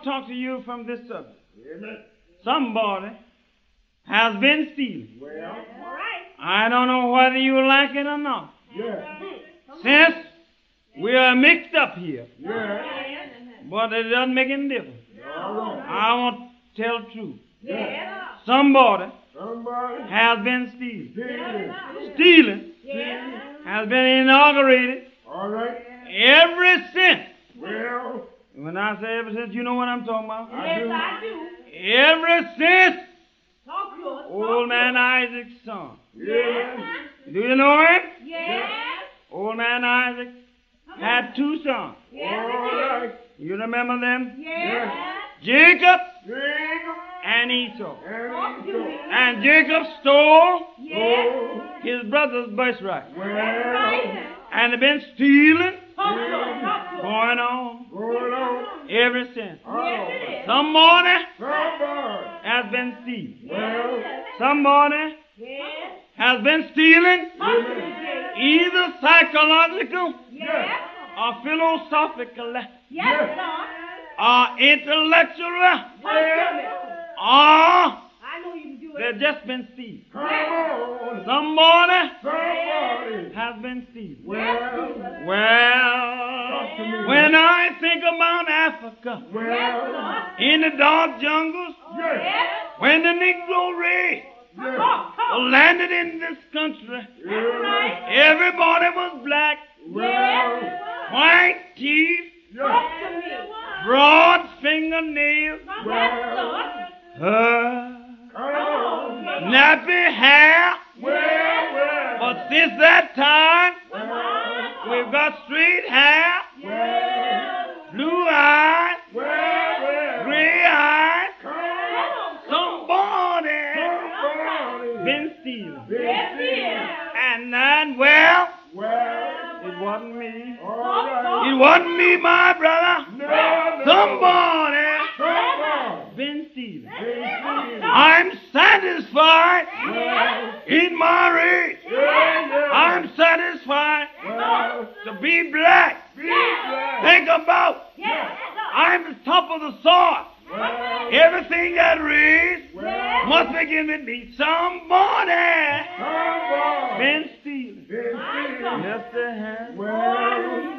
to talk to you from this subject. Amen. Somebody has been stealing. Well, All right. I don't know whether you like it or not. yeah. Since we are mixed up here, Yeah. but it doesn't make any difference. All right. I want to tell the truth. Yeah. Somebody Somebody has been stealing. stealing. Stealing Yeah. has been inaugurated All right. ever since. Well, When I say ever since, you know what I'm talking about. I Yes, do. I do. Ever since Talk to us. old man Isaac's son. Yeah. Do you know him? Yes. Old man Isaac had two sons. Yes. All right. You remember them? Yes. Jacob Jacob and Esau. Talk and to me. Esau. And Jacob stole Yes. Oh, his brother's birthright. well, Right. And they've been stealing Talk to us. Talk to us. going on going on. ever since. Yes, it is. Somebody Somebody. has been stealing. Well, Somebody Yes. has been stealing Talk to me, Jay. either psychological Yes. or philosophical Yes, Lord. or intellectual Talk to me. or I know you can do they've it. just been stealing. come on. Somebody Somebody. has been stealing. Well, Well, to me. when I think about Africa, well, in the dark jungles, yes, when the Negro race yes, Talk. landed in this country, yes, everybody was black, well, white teeth, yes, Talk to me. broad fingernails, Yes, Lord. come on. nappy hair. Well, But since that time, well, we've got straight hair, well, blue eyes, well, gray eyes. come on. Somebody Somebody. been stealing. Yes, he is. And then, well, Well, it wasn't me. all right. It wasn't me, my brother. No, no. Somebody Somebody. been stealing. Been I'm satisfied Well, in my race. yeah, I'm satisfied well, to be black. be glad. Think about, Yes. I'm the top of the soil. Well, Everything that raised well, must begin with me. Somebody somebody. been stealing. Been stealing. Yes, they have. Well,